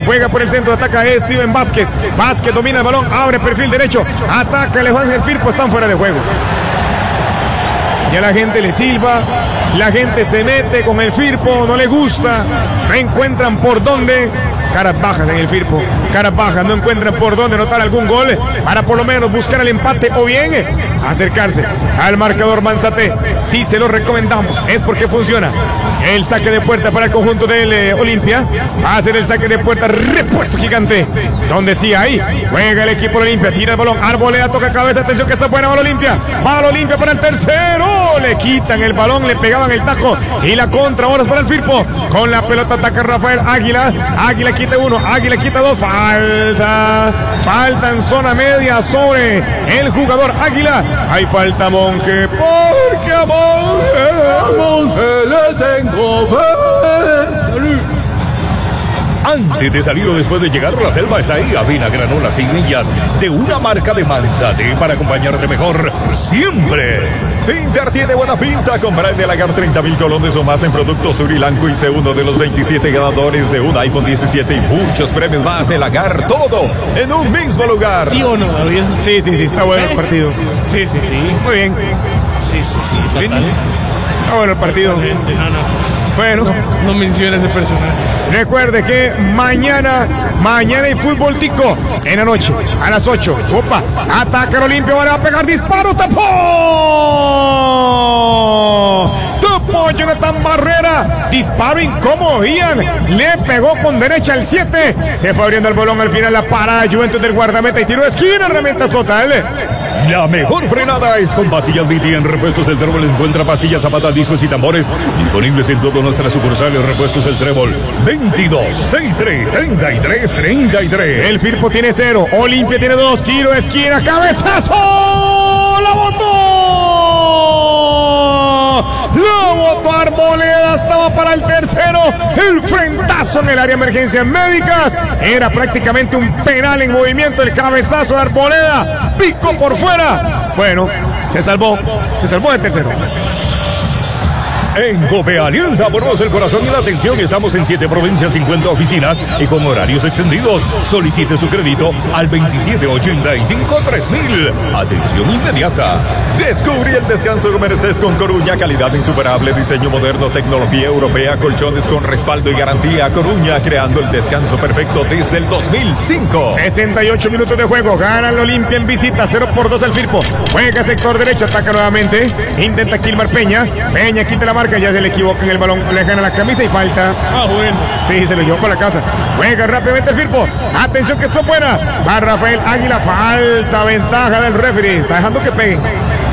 juega por el centro, ataca Steven Vázquez. Vázquez domina el balón, abre perfil derecho, ataca el Firpo, están fuera de juego. Ya la gente le silba, la gente se mete con el Firpo, no le gusta, no encuentran por dónde. Caras bajas en el Firpo, caras bajas, no encuentran por dónde anotar algún gol para por lo menos buscar el empate o bien acercarse al marcador Manzate. Sí se lo recomendamos, es porque funciona. El saque de puerta para el conjunto del Olimpia. Va a hacer el saque de puerta, repuesto gigante. Donde sí hay, juega el equipo de Olimpia, tira el balón, Arboleda toca cabeza, atención que está buena, va Olimpia para el tercero. Le quitan el balón, le pegaban el tajo y la contra ahora es para el Firpo. Con la pelota ataca Rafael Águila. Águila quita uno, Águila quita dos, falta en zona media sobre el jugador Águila. Hay falta Monje, porque a Monje le tengo fe. Antes de salir o después de llegar a la selva está ahí Avena Granola sin millas de una marca de Manzate para acompañarte mejor siempre. Pintar tiene buena pinta. Comprar en el Agar 30,000 colones o más en productos Surilanco y sé uno de los 27 ganadores de un iPhone 17 y muchos premios más. El Agar, todo en un mismo lugar. ¿Sí o no, David? Sí, está bueno el partido. Sí. Muy bien. Sí, total. Está bueno el partido. No. Bueno, no menciona ese personaje. Recuerde que mañana hay fútbol tico en la noche, a las 8. Opa, ataca el Olimpia, van a pegar disparo, tapó Jonathan Barrera, disparo incómodo, Ian, le pegó con derecha al 7, se fue abriendo el balón al final, la parada Juventus del guardameta y tiro de esquina, herramientas total. La mejor frenada es con Pastillas Viti. En Repuestos El Trébol encuentra pastillas, zapatas, discos y tambores disponibles en todas nuestras sucursales. Repuestos El Trébol 22 63 33 33. El Firpo tiene 0, Olimpia tiene 2, tiro de esquina, cabezazo, la botó Arboleda, estaba para el tercero, el frentazo en el área de emergencias médicas, era prácticamente un penal en movimiento, el cabezazo de Arboleda, picó por fuera, bueno, se salvó de tercero. En Cope Alianza, ponemos el corazón y la atención. Estamos en 7 provincias, 50 oficinas y con horarios extendidos. Solicite su crédito al 2785-3000. Atención inmediata. Descubrí el descanso de Mercedes con Coruña. Calidad insuperable, diseño moderno, tecnología europea, colchones con respaldo y garantía. Coruña, creando el descanso perfecto desde el 2005. 68 minutos de juego. Gana el Olimpia en visita. 0-2 el Firpo. Juega sector derecho. Ataca nuevamente. Intenta Kilmar Peña. Peña quita la marca. Ya se le equivoca en el balón. Le gana la camisa y falta. Bueno. Sí, se lo llevó para la casa. Juega rápidamente el Firpo. Atención que está buena. Va Rafael Águila. Falta, ventaja del referee. Está dejando que peguen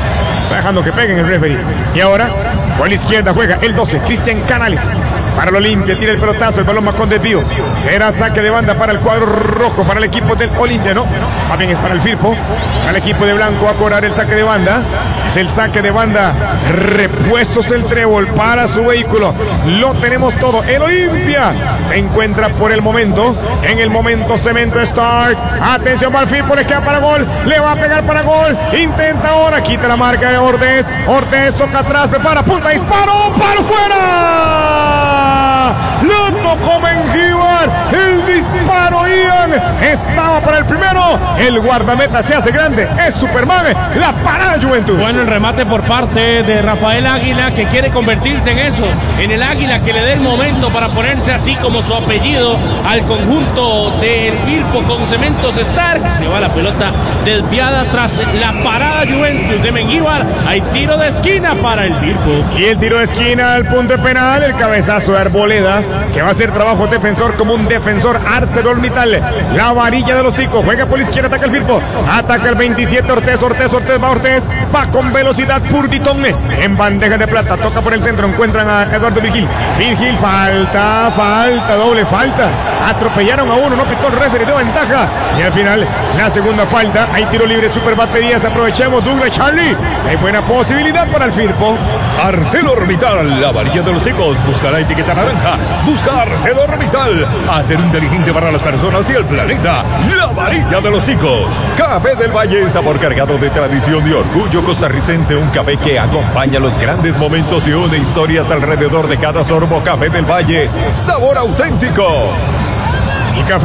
el referee. Y ahora, por la izquierda juega el 12, Cristian Canales. Para el Olimpia, tira el pelotazo, el balón más con desvío. Será saque de banda para el cuadro rojo, para el equipo del Olimpia, ¿no? Más bien es para el Firpo. Para el equipo de Blanco va a cobrar el saque de banda. Es el saque de banda. Repuestos el Trébol para su vehículo. Lo tenemos todo. El Olimpia se encuentra por el momento. En el momento cemento start. Atención para el Firpo, le queda para gol. Le va a pegar para gol. Intenta ahora, quita la marca de Ortiz. Ortiz toca atrás, prepara, punta, disparo, palo fuera. Lo tocó Mengíbar. El disparo, Ian, estaba para el primero. El guardameta se hace grande. Es Superman. La parada Juventus. Bueno, el remate por parte de Rafael Águila, que quiere convertirse en eso, en el Águila que le dé el momento para ponerse así como su apellido al conjunto del Firpo con Cementos Stark. Se va la pelota desviada tras la parada Juventus de Mengíbar. Hay tiro de esquina para el Firpo. Y el tiro de esquina al punto penal, el cabezazo de Arboleda, que va a hacer trabajo defensor como un defensor ArcelorMittal. La varilla de los ticos, juega por la izquierda, ataca el Firpo, ataca el 27, Ortiz, va con velocidad, Purditón en bandeja de plata, toca por el centro, encuentran a Eduardo Virgil, falta, doble falta, atropellaron a uno, no pitó el referee, de ventaja, y al final, la segunda falta, hay tiro libre, super baterías, aprovechemos, Douglas Charlie, hay buena posibilidad para el Firpo. ArcelorMittal, la varilla de los ticos, busca la etiqueta naranja, busca ArcelorMittal, hacer inteligente para las personas y el planeta, la varilla de los ticos. Café del Valle, sabor cargado de tradición y orgullo costarricense, un café que acompaña los grandes momentos y une historias alrededor de cada sorbo. Café del Valle, sabor auténtico. Y café